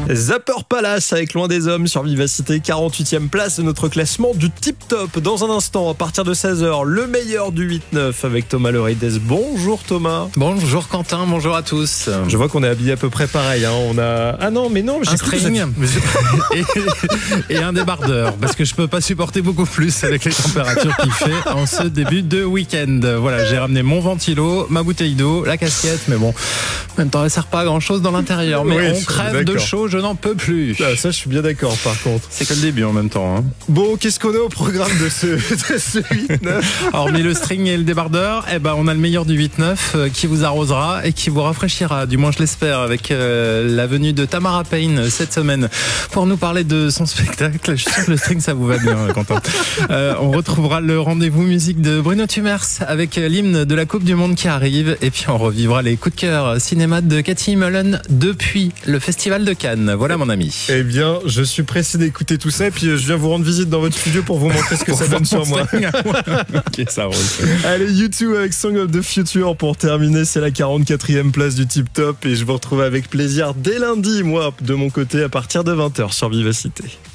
Zapper Palace avec Loin des Hommes sur Vivacité, 48e place de notre classement du Tip Top. Dans un instant, à partir de 16h, le meilleur du 8-9 avec Thomas Leurides. Bonjour Thomas. Bonjour Quentin, bonjour à tous. Je vois qu'on est habillé à peu près pareil. On a... Ah non, mais non, j'ai un string et un débardeur, parce que je peux pas supporter beaucoup plus avec les températures qu'il fait en ce début de week-end. Voilà, j'ai ramené mon ventilo, ma bouteille d'eau, la casquette, mais bon, en même temps, elle sert pas à grand chose dans l'intérieur. Mais oui, on crève de chaud, je n'en peux plus. Ah, ça, je suis bien d'accord par contre. C'est que le début en même temps. Hein. Bon, qu'est-ce qu'on a au programme de ce 8-9 ? Hormis le string et le débardeur, on a le meilleur du 8-9 qui vous arrosera et qui vous rafraîchira, du moins je l'espère, avec la venue de Tamara Payne cette semaine pour nous parler de son spectacle. Je suis sûr que le string ça vous va bien, Quentin. On retrouvera le rendez-vous musique de Bruno Tumers avec l'hymne de la Coupe du Monde qui arrive, et puis on revivra les coups de cœur cinéma de Cathy Mullen depuis le Festival de Cannes. Voilà mon ami. Eh bien, je suis pressé d'écouter tout ça, et puis je viens vous rendre visite dans votre studio pour vous montrer ce que ça donne sur moi. Ok, ça roule. Allez, U2 avec Song of the Future pour terminer, c'est la 44e place du Tip Top, et je vous retrouve avec plaisir dès lundi, moi, de mon côté, à partir de 20h sur Vivacité.